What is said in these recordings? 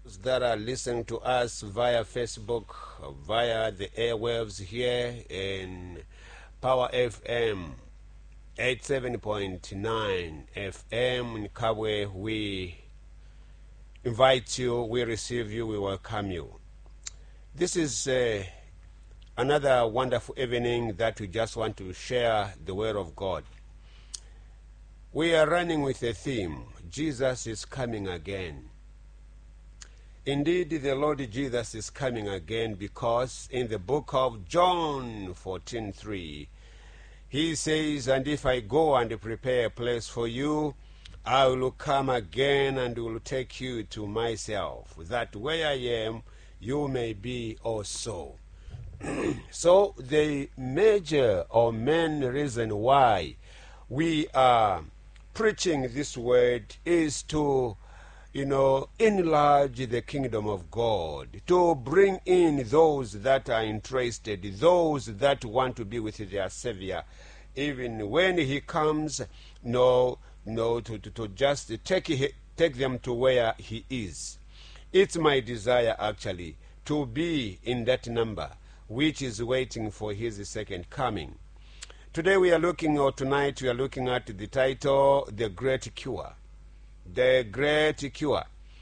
that are listening to us via Facebook, via the airwaves here in Power FM 87.9 FM in Kabwe. We invite you, we receive you, we welcome you. This is another wonderful evening that we just want to share the Word of God. We are running with a theme, Jesus is coming again. Indeed, the Lord Jesus is coming again, because in the book of John 14:3, he says, "And if I go and prepare a place for you, I will come again and will take you to myself, that where I am, you may be also." So the major or main reason why we are preaching this word is to enlarge the kingdom of God, to bring in those that are interested, those that want to be with their Savior, even when he comes, to just take them to where he is. It's my desire, actually, to be in that number, which is waiting for his second coming. Tonight we are looking at the title, The Great Cure. The Great Cure.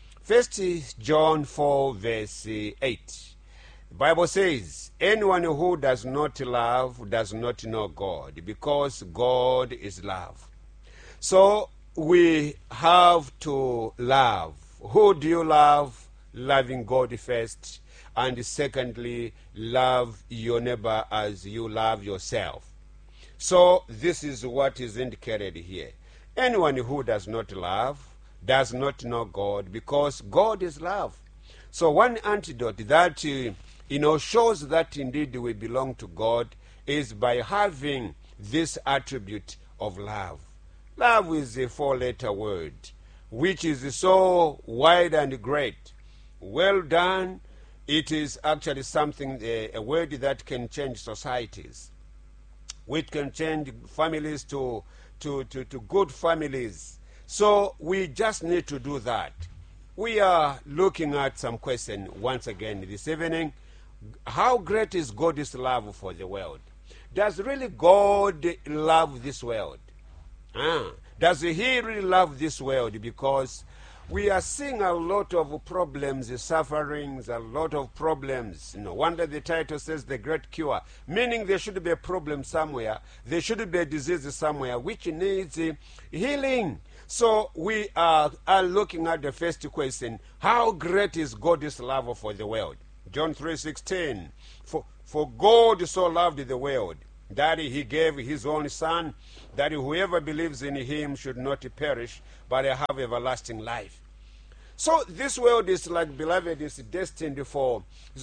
1 John 4 verse 8. The Bible says, "Anyone who does not love does not know God, because God is love." So we have to love. Who do you love? Loving God first, and secondly, love your neighbor as you love yourself. So this is what is indicated here. Anyone who does not love does not know God, because God is love. So one antidote that shows that indeed we belong to God is by having this attribute of love. Love is a four-letter word, which is so wide and great. Well done. It is actually something, a word that can change societies, which can change families to good families. So we just need to do that. We are looking at some question once again this evening. How great is God's love for the world? Does really God love this world? Does he really love this world? Because we are seeing a lot of problems, sufferings, a lot of problems. No wonder the title says The Great Cure, meaning there should be a problem somewhere. There should be a disease somewhere which needs healing. So we are looking at the first question. How great is God's love for the world? John 3:16. For God so loved the world that he gave his only Son, that whoever believes in him should not perish, but have everlasting life. So this world is, like, beloved, is destined for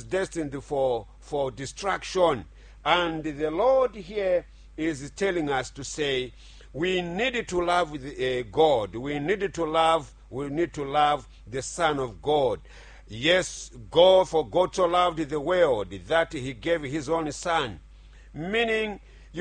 destruction. And the Lord here is telling us to say, we need to love God. We need to love the Son of God. Yes, for God so loved the world that he gave his only Son. Meaning,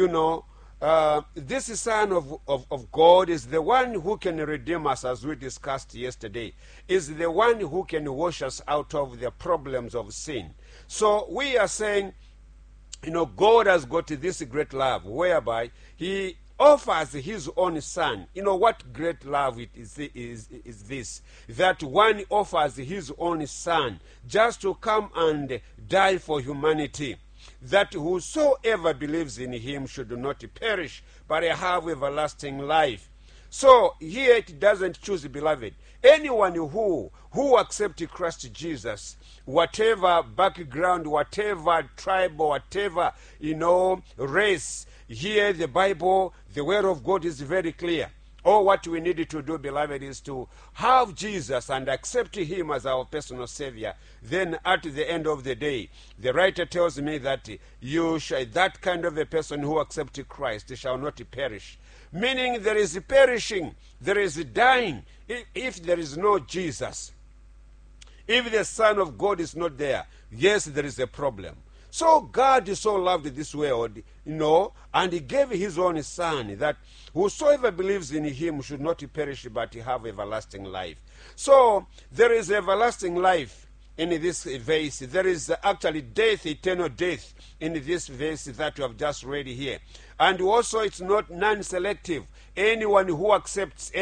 this Son of God is the one who can redeem us, as we discussed yesterday, is the one who can wash us out of the problems of sin. So we are saying, God has got this great love, whereby he offers his own Son. What great love it is this? That one offers his own Son just to come and die for humanity, that whosoever believes in him should not perish, but have everlasting life. So here it doesn't choose, beloved. Anyone who accepts Christ Jesus, whatever background, whatever tribe, whatever race, here the Bible, the Word of God is very clear. All what we need to do, beloved, is to have Jesus and accept him as our personal Savior. Then at the end of the day, the writer tells me that that kind of a person who accepts Christ shall not perish. Meaning there is perishing, there is dying, if there is no Jesus. If the Son of God is not there, yes, there is a problem. So God so loved this world, and he gave his only Son, that whosoever believes in him should not perish but have everlasting life. So there is everlasting life in this verse. There is actually death, eternal death, in this verse that you have just read here. And also it's not non-selective. Anyone who accepts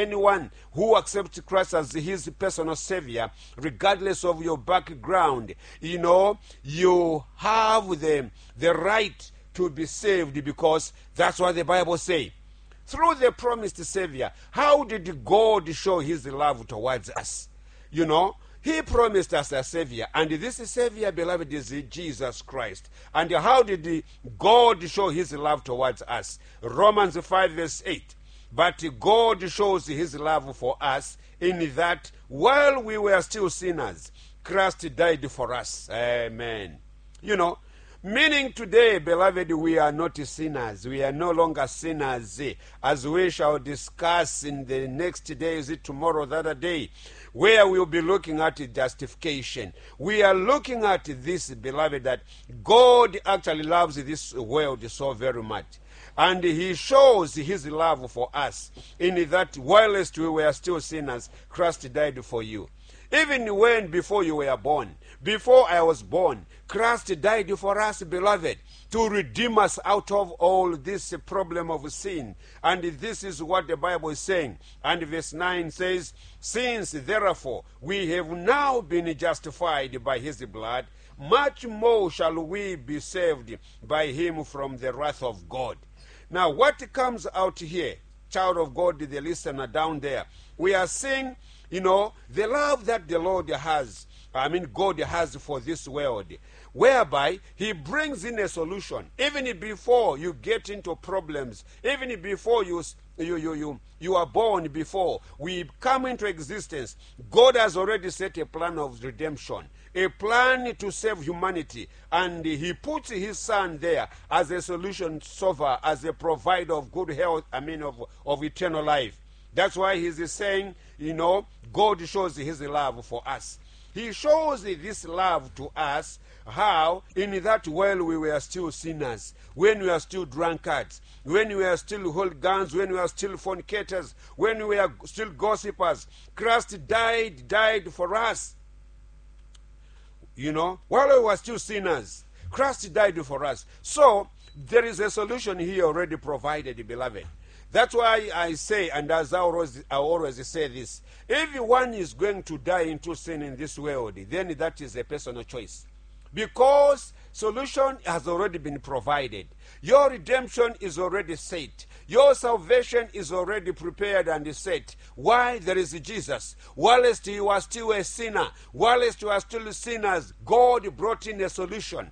Christ as his personal savior, regardless of your background, you have the right to be saved, because that's what the Bible says. Through the promised savior, how did God show his love towards us? He promised us a savior, and this savior, beloved, is Jesus Christ. And how did God show his love towards us? Romans 5 verse 8. But God shows his love for us in that while we were still sinners, Christ died for us. Amen. Meaning today, beloved, we are not sinners. We are no longer sinners, as we shall discuss in the next days, tomorrow, the other day, where we'll be looking at justification. We are looking at this, beloved, that God actually loves this world so very much. And he shows his love for us in that whilst we were still sinners, Christ died for you. Even when before you were born, before I was born, Christ died for us, beloved, to redeem us out of all this problem of sin. And this is what the Bible is saying. And verse 9 says, since therefore we have now been justified by his blood, much more shall we be saved by him from the wrath of God. Now, what comes out here, child of God, the listener down there, we are seeing, the love that the Lord has, God has for this world, whereby he brings in a solution. Even before you get into problems, even before you are born, before we come into existence, God has already set a plan of redemption, a plan to save humanity, and he puts his Son there as a solution solver, as a provider of good health, of eternal life. That's why he's saying, God shows his love for us. He shows this love to us. How? In that while we were still sinners, when we were still drunkards, when we were still hooligans, when we were still fornicators, when we were still gossipers, Christ died for us. While we were still sinners, Christ died for us. So there is a solution here already provided, beloved. That's why I say, and as I always say this, if one is going to die into sin in this world, then that is a personal choice. Because solution has already been provided. Your redemption is already set. Your salvation is already prepared and set. Why? There is Jesus. Whilst you are still a sinner, whilst you are still sinners, God brought in a solution.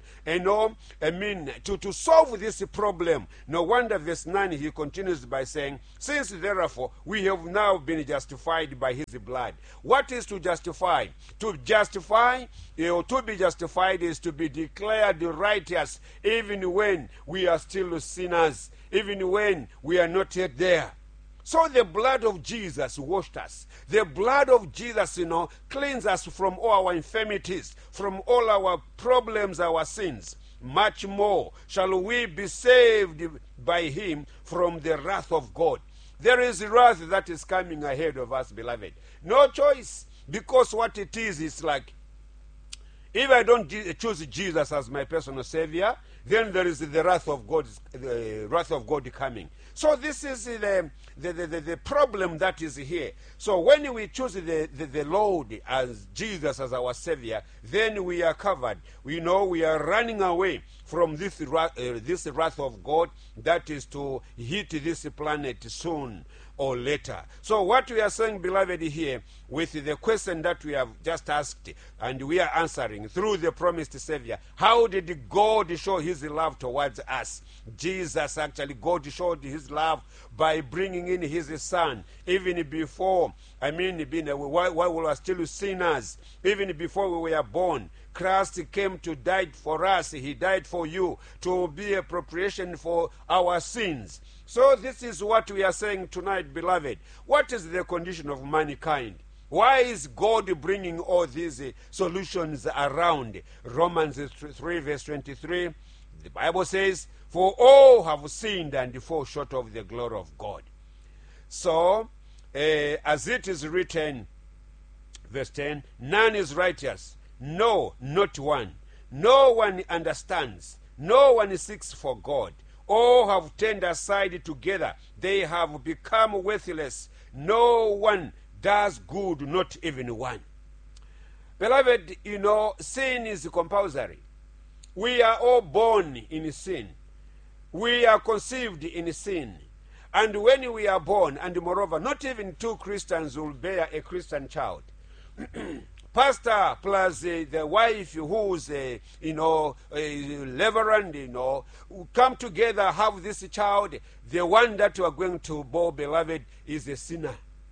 To solve this problem. No wonder verse 9, he continues by saying, since therefore we have now been justified by his blood. What is to justify? To be justified is to be declared righteous even when we are still sinners, even when we are not yet there. So the blood of Jesus washed us. The blood of Jesus, cleansed us from all our infirmities, from all our problems, our sins. Much more shall we be saved by him from the wrath of God. There is wrath that is coming ahead of us, beloved. No choice, because what it is like, if I don't choose Jesus as my personal savior, then there is the wrath of God coming. So this is the problem that is here. So when we choose the Lord as Jesus as our savior, then we are covered. We know we are running away from this wrath of God that is to hit this planet soon or later. So what we are saying, beloved, here with the question that we have just asked and we are answering through the promised Savior, how did God show his love towards us? Jesus, actually, God showed his love by bringing in his Son even before, while we were still sinners, even before we were born. Christ came to die for us. He died for you to be a propitiation for our sins. So this is what we are saying tonight, beloved. What is the condition of mankind? Why is God bringing all these solutions around? Romans 3 verse 23, the Bible says, for all have sinned and fall short of the glory of God. So, as it is written, verse 10, none is righteous, no, not one. No one understands, no one seeks for God. All have turned aside together, they have become worthless. No one does good, not even one. Beloved, sin is compulsory. We are all born in sin. We are conceived in sin. And when we are born, and moreover, not even two Christians will bear a Christian child. Pastor plus the wife who's a reverend, come together, have this child. The one that you are going to bear, beloved, is a sinner.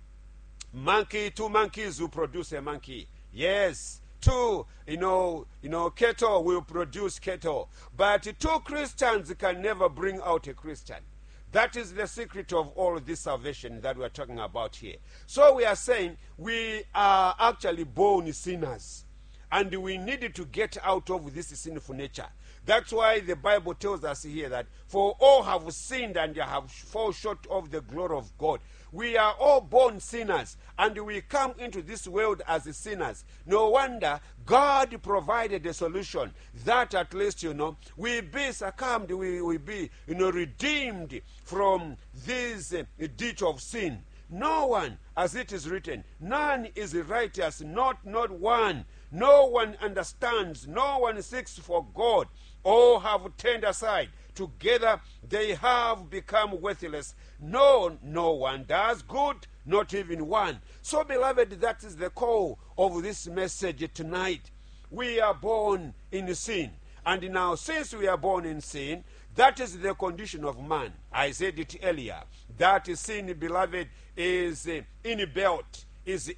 Two monkeys will produce a monkey. Yes, two, cattle will produce cattle. But two Christians can never bring out a Christian. That is the secret of all this salvation that we are talking about here. So we are saying we are actually born sinners. And we need to get out of this sinful nature. That's why the Bible tells us here that for all have sinned and have fall short of the glory of God. We are all born sinners, and we come into this world as sinners. No wonder God provided a solution that at least, we be succumbed, we be, redeemed from this ditch of sin. No one, as it is written, none is righteous, not one. No one understands, no one seeks for God. All have turned aside. Together they have become worthless. No one does good, not even one. So, beloved, that is the core of this message tonight. We are born in sin. And now, since we are born in sin, that is the condition of man. I said it earlier. That sin, beloved, is inbuilt. Is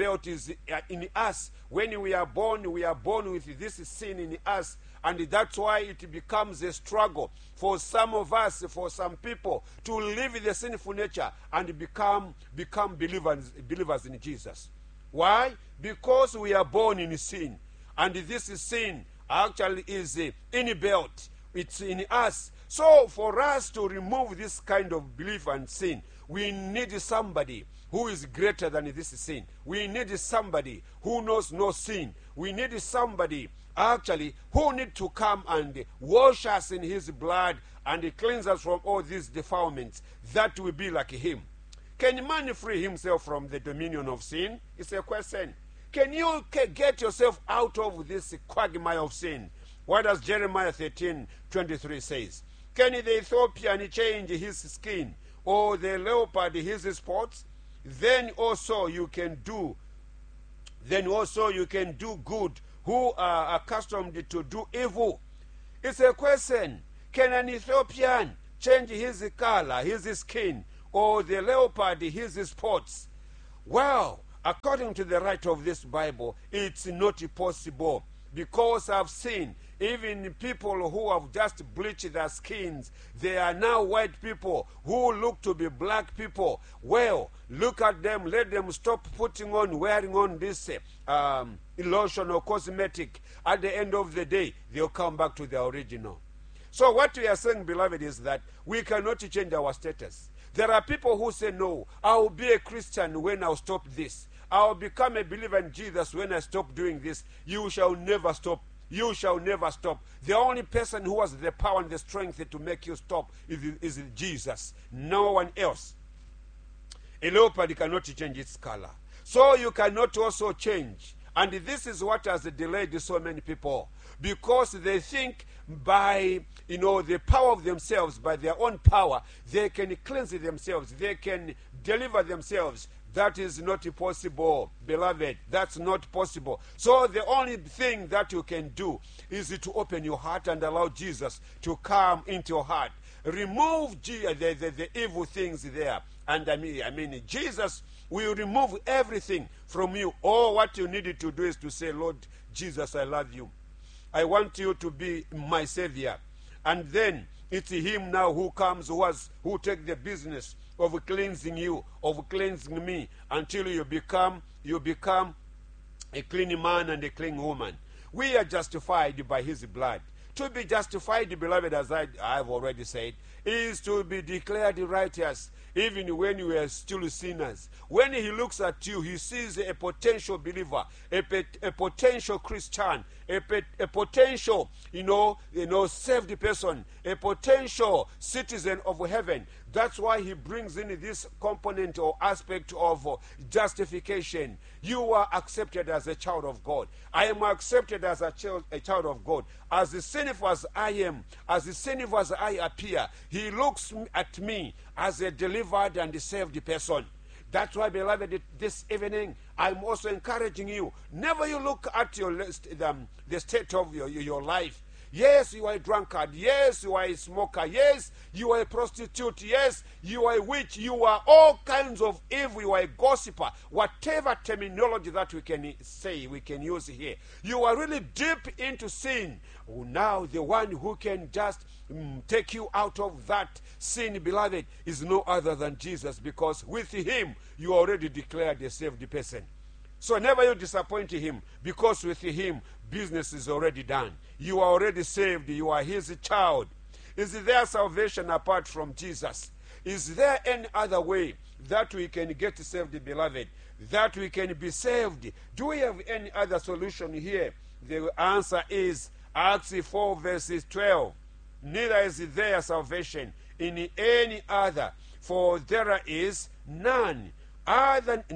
in us. When we are born with this sin in us. And that's why it becomes a struggle for some of us, for some people, to live the sinful nature and become believers in Jesus. Why? Because we are born in sin. And this sin actually is inbuilt. It's in us. So for us to remove this kind of belief and sin, we need somebody who is greater than this sin. We need somebody who knows no sin. We need somebody actually who need to come and wash us in his blood and cleanse us from all these defilements, that will be like him. Can man free himself from the dominion of sin? It's a question. Can you get yourself out of this quagmire of sin? What does Jeremiah 13:23 says? Can the Ethiopian change his skin, or the leopard his spots? Then also you can do good, who are accustomed to do evil. It's a question. Can an Ethiopian change his color, his skin, or the leopard his spots? Well, according to the writer of this Bible, it's not possible, because I've seen even people who have just bleached their skins, they are now white people who look to be black people. Well, look at them, let them stop wearing on this lotion or cosmetic. At the end of the day, they'll come back to the original. So what we are saying, beloved, is that we cannot change our status. There are people who say, no, I will be a Christian when I'll stop this. I will become a believer in Jesus when I stop doing this. You shall never stop. You shall never stop. The only person who has the power and the strength to make you stop is Jesus. No one else. A leopard cannot change its color. So you cannot also change. And this is what has delayed so many people. Because they think by the power of themselves, by their own power, they can cleanse themselves. They can deliver themselves. That is not possible, beloved. That's not possible. So the only thing that you can do is to open your heart and allow Jesus to come into your heart. Remove the evil things there. And I mean, Jesus will remove everything from you. All what you need to do is to say, Lord Jesus, I love you. I want you to be my Savior. And then it's him now who comes, who takes the business of cleansing you, of cleansing me, until you become a clean man and a clean woman. We are justified by his blood. To be justified, beloved, as I have already said, is to be declared righteous, even when we are still sinners. When he looks at you, he sees a potential believer, a potential Christian, a potential, saved person, a potential citizen of heaven. That's why he brings in this component or aspect of justification. You are accepted as a child of God. I am accepted as a child of God. As sinful as I am, as sinful as I appear, he looks at me as a delivered and saved person. That's why, beloved, this evening, I'm also encouraging you. Never you look at the state of your life. Yes, you are a drunkard. Yes, you are a smoker. Yes, you are a prostitute. Yes, you are a witch. You are all kinds of evil. You are a gossiper. Whatever terminology that we can say, we can use here. You are really deep into sin. Now, the one who can just take you out of that sin, beloved, is no other than Jesus, because with him, you are already declared a saved person. So never you disappoint him, because with him, business is already done. You are already saved. You are his child. Is there salvation apart from Jesus? Is there any other way that we can get saved, beloved? That we can be saved? Do we have any other solution here? The answer is Acts 4 verses 12. Neither is there salvation in any other, for there is none other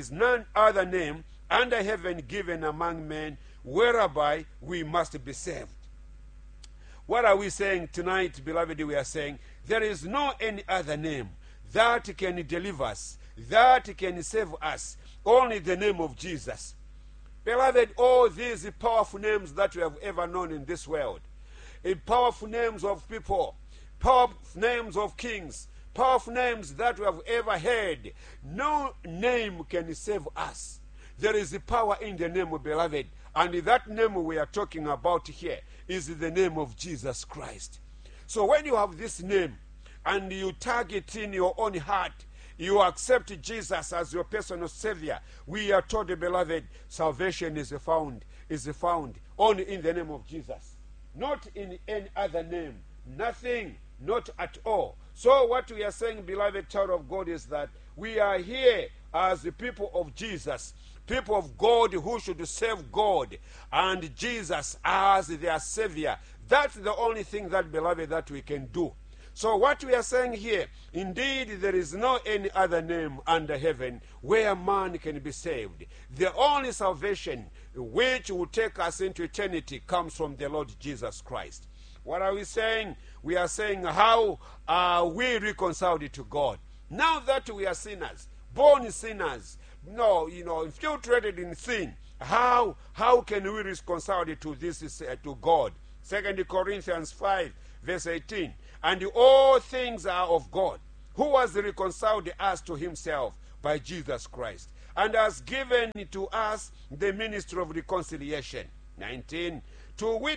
name under heaven given among men whereby we must be saved. What are we saying tonight, beloved? We are saying there is no any other name that can deliver us, that can save us, only the name of Jesus. Beloved, all these powerful names that we have ever known in this world, powerful names of people, powerful names of kings, powerful names that we have ever heard, no name can save us. There is a power in the name, beloved, and that name we are talking about here is the name of Jesus Christ. So when you have this name and you tag it in your own heart, you accept Jesus as your personal Savior, we are told, beloved, salvation is found only in the name of Jesus, not in any other name. Nothing, not at all. So what we are saying, beloved child of God, is that we are here as the people of Jesus, people of God who should serve God and Jesus as their Savior. That's the only thing that, beloved, that we can do. So what we are saying here, indeed there is no any other name under heaven where man can be saved. The only salvation which will take us into eternity comes from the Lord Jesus Christ. What are we saying? We are saying, how are we reconciled to God? Now that we are sinners, born sinners, infiltrated in sin, how can we reconcile to this to God? 2 Corinthians 5 verse 18. And all things are of God, who has reconciled us to himself by Jesus Christ, and has given to us the ministry of reconciliation. 19. To wit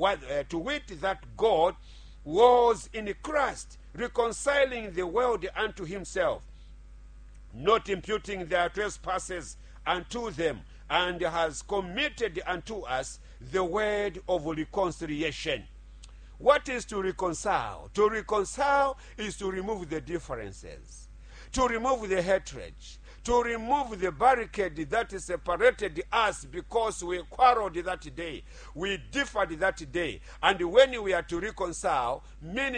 that God was in Christ, reconciling the world unto himself, not imputing their trespasses unto them, and has committed unto us the word of reconciliation. What is to reconcile? To reconcile is to remove the differences, to remove the hatred, to remove the barricade that separated us because we quarreled that day, we differed that day. And when we are to reconcile, meaning